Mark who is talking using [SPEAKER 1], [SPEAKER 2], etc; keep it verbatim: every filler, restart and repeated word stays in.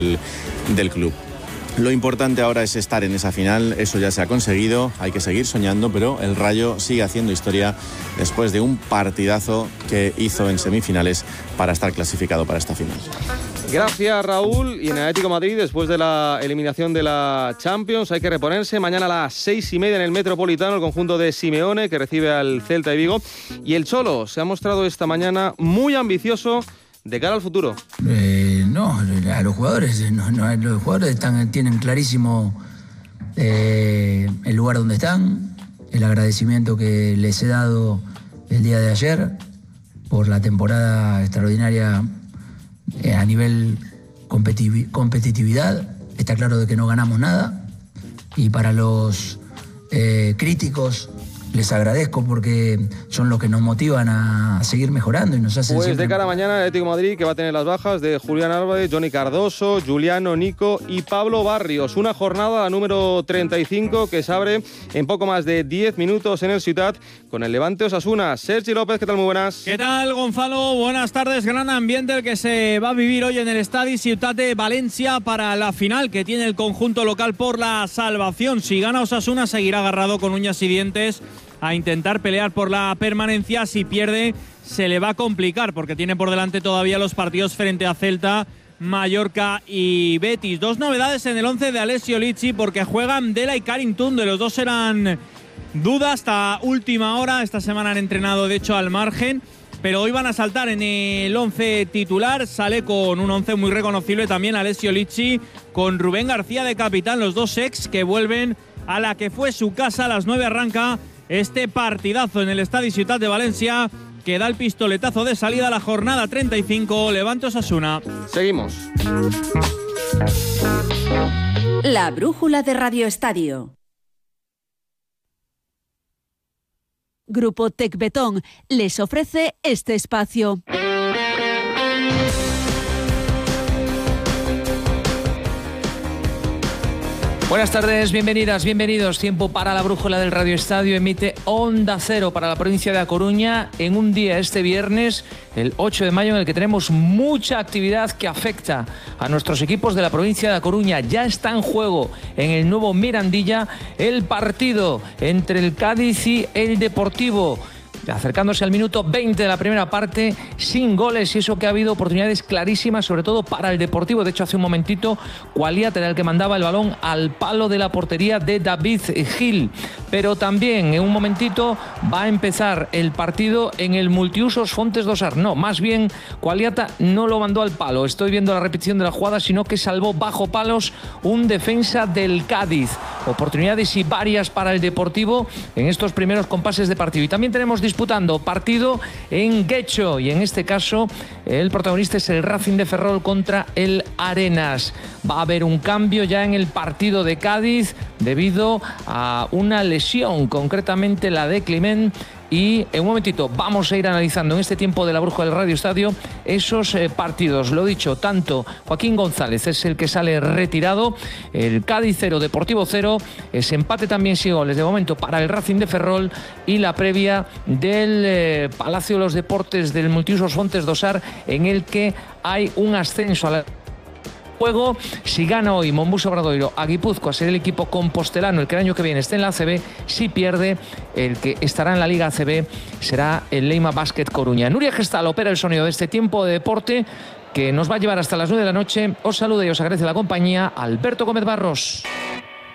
[SPEAKER 1] del club. Lo importante ahora es estar en esa final, eso ya se ha conseguido, hay que seguir soñando, pero el Rayo sigue haciendo historia después de un partidazo que hizo en semifinales para estar clasificado para esta final.
[SPEAKER 2] Gracias, Raúl. Y en el Atlético de Madrid, después de la eliminación de la Champions, hay que reponerse. Mañana a las seis y media en el Metropolitano, el conjunto de Simeone, que recibe al Celta de Vigo. Y el Cholo se ha mostrado esta mañana muy ambicioso de cara al futuro.
[SPEAKER 3] Eh, no, a los jugadores, no, no, los jugadores están, tienen clarísimo eh, el lugar donde están, el agradecimiento que les he dado el día de ayer por la temporada extraordinaria eh, a nivel competitiv- competitividad. Está claro de que no ganamos nada y para los eh, críticos les agradezco porque son los que nos motivan a seguir mejorando y nos hacen
[SPEAKER 2] Pues
[SPEAKER 3] siempre...
[SPEAKER 2] de cara a mañana el Atlético de Madrid, que va a tener las bajas de Julián Álvarez, Johnny Cardoso, Juliano, Nico y Pablo Barrios. Una jornada, la número treinta y cinco, que se abre en poco más de diez minutos en el Ciutat con el Levante Osasuna. Sergi López, ¿qué tal? Muy buenas.
[SPEAKER 4] ¿Qué tal, Gonzalo? Buenas tardes. Gran ambiente el que se va a vivir hoy en el Estadi Ciutat de Valencia para la final que tiene el conjunto local por la salvación. Si gana Osasuna, seguirá agarrado con uñas y dientes a intentar pelear por la permanencia. Si pierde, se le va a complicar porque tiene por delante todavía los partidos frente a Celta, Mallorca y Betis. Dos novedades en el once de Alessio Lizzi porque juegan Dela y Karim Tunde. Los dos eran duda hasta última hora. Esta semana han entrenado, de hecho, al margen, pero hoy van a saltar en el once titular. Sale con un once muy reconocible también Alessio Lizzi, con Rubén García de capitán, los dos ex que vuelven a la que fue su casa. A las nueve arranca este partidazo en el Estadi Ciutat de Valencia, que da el pistoletazo de salida a la jornada treinta y cinco, Levante Osasuna.
[SPEAKER 2] Seguimos.
[SPEAKER 5] La brújula de Radio Estadio. Grupo Tecbetón les ofrece este espacio.
[SPEAKER 6] Buenas tardes, bienvenidas, bienvenidos. Tiempo para la brújula del Radio Estadio. Emite Onda Cero para la provincia de A Coruña en un día, este viernes, el ocho de mayo, en el que tenemos mucha actividad que afecta a nuestros equipos de la provincia de A Coruña. Ya está en juego en el nuevo Mirandilla el partido entre el Cádiz y el Deportivo, acercándose al minuto veinte de la primera parte, sin goles, y eso que ha habido oportunidades clarísimas, sobre todo para el Deportivo. De hecho, hace un momentito Cualiat era el que mandaba el balón al palo de la portería de David Gil. Pero también en un momentito va a empezar el partido en el multiusos Fontes do Sar. No, más bien Cualiata no lo mandó al palo. Estoy viendo la repetición de la jugada, sino que salvó bajo palos un defensa del Cádiz. Oportunidades y varias para el Deportivo en estos primeros compases de partido. Y también tenemos disputando partido en Guecho, y en este caso el protagonista es el Racing de Ferrol contra el Arenas. Va a haber un cambio ya en el partido de Cádiz debido a una lesión, concretamente la de Climent. Y en un momentito vamos a ir analizando en este tiempo de la brújula del Radio Estadio esos eh, partidos. Lo dicho, tanto Joaquín González es el que sale retirado, el Cádiz cero, Deportivo cero, ese empate también sin goles de momento para el Racing de Ferrol, y la previa del eh, Palacio de los Deportes del Multiusos Fontes do Sar, en el que hay un ascenso a la juego. Si gana hoy Monbuso Obradoiro a Guipúzcoa, será el equipo compostelano el que el año que viene esté en la A C B. Si pierde, el que estará en la Liga A C B será el Leima Basket Coruña. Nuria Gestal opera el sonido de este tiempo de deporte que nos va a llevar hasta las nueve de la noche. Os saluda y os agradece la compañía Alberto Gómez Barros.